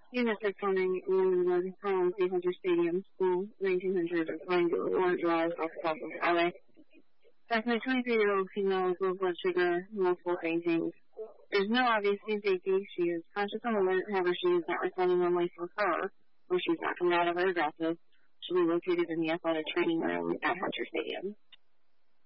Units are forming in the Collins 800 Stadium School, 1900 Warrant Drive off the top of the highway. Approximately 23-year-old female with low blood sugar, multiple faintings. There's no obvious safety. She is conscious and alert, however she is not responding normally for her, or she's not coming out of her aggressive. She'll be located in the athletic training room at Hunter Stadium.